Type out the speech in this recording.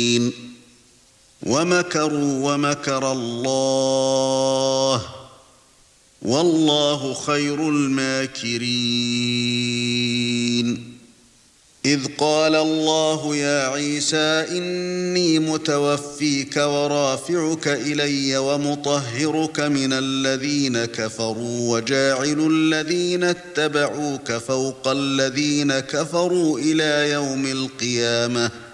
الْمُبِينَ وَمَكَرُوا وَمَكَرَ اللَّهُ وَاللَّهُ خَيْرُ الْمَاكِرِينَ إِذْ قَالَ اللَّهُ يَا عِيسَى إِنِّي مُتَوَفِّيكَ وَرَافِعُكَ إِلَيَّ وَمُطَهِّرُكَ مِنَ الَّذِينَ كَفَرُوا وَجَاعِلُ الَّذِينَ اتَّبَعُوكَ فَوْقَ الَّذِينَ كَفَرُوا إِلَى يَوْمِ الْقِيَامَةِ